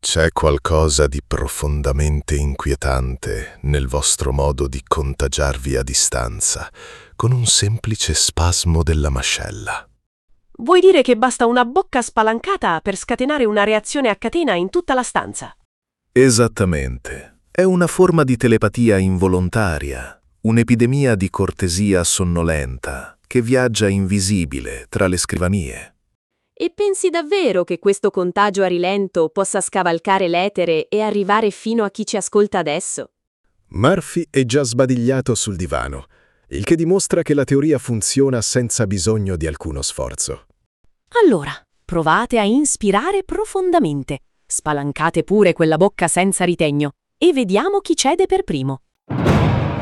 C'è qualcosa di profondamente inquietante nel vostro modo di contagiarvi a distanza, con un semplice spasmo della mascella. Vuoi dire che basta una bocca spalancata per scatenare una reazione a catena in tutta la stanza? Esattamente. È una forma di telepatia involontaria, un'epidemia di cortesia sonnolenta che viaggia invisibile tra le scrivanie. E pensi davvero che questo contagio a rilento possa scavalcare l'etere e arrivare fino a chi ci ascolta adesso? Murphy è già sbadigliato sul divano, il che dimostra che la teoria funziona senza bisogno di alcuno sforzo. Allora, provate a inspirare profondamente, spalancate pure quella bocca senza ritegno e vediamo chi cede per primo.